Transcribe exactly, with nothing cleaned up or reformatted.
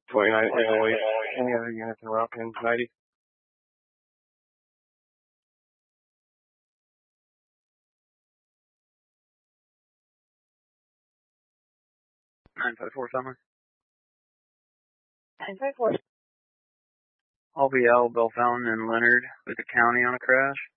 twenty-nine eight oh eight. Any other units in route pin ninety? nine five four, Summer. nine five four. I'll be Al, Bell Fountain, and Leonard with the county on a crash.